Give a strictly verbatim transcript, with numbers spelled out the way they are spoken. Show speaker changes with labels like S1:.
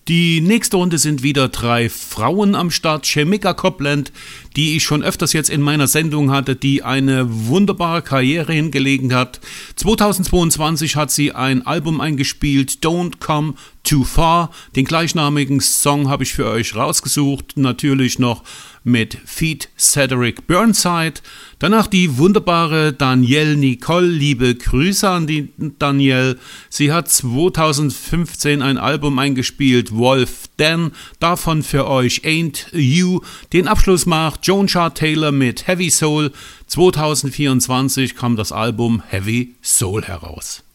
S1: Die nächste Runde sind wieder drei Frauen am Start. Shemekia Copeland, die ich schon öfters jetzt in meiner Sendung hatte, die eine wunderbare Karriere hingelegt hat. zweitausendzweiundzwanzig hat sie ein Album eingespielt, Don't Come Too Far. Den gleichnamigen Song habe ich für euch rausgesucht. Natürlich noch mit Feat. Cedric Burnside. Danach die wunderbare Danielle Nicole. Liebe Grüße an die Danielle. Sie hat zweitausendfünfzehn ein Album eingespielt, Wolf Den. Davon für euch Ain't You. Den Abschluss macht Joan Chart Taylor mit Heavy Soul. zweitausendvierundzwanzig kam das Album Heavy Soul heraus.